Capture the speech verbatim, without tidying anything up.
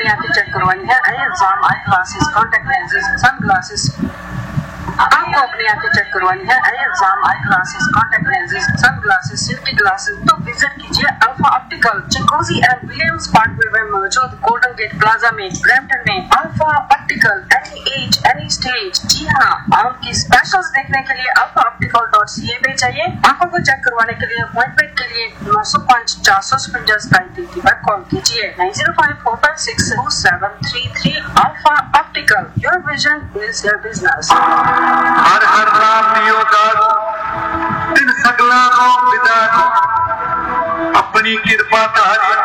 अपनी आंखें चेक करवानी है, आई exam, eye glasses, contact lenses, sun glasses. आपको अपनी आंखें चेक करवानी है, आई exam, eye glasses, contact lenses, sun glasses, safety glasses. तो विजिट कीजिए alpha optical, चिंकोजी and Williams park में मौजूद गोल्डन गेट प्लाजा में, ब्रैम्पटन में। Alpha optical, any as any stage. जी हाँ, आपकी स्पेशल्स देखने के लिए अल्फा ऑप्टिकल डॉट सी ए पे चाहिए। आंखों को चेक करवाने के लिए अपॉइंटमेंट के लिए नौ सौ पाँच चार सौ छप्पन सताईस पर कॉल कीजिए। Nine zero five four five six to seven three three. Alpha optical, your vision is your business. हर हर नाम दियो दाद, दिन सगला को विदा, अपनी कृपा धारी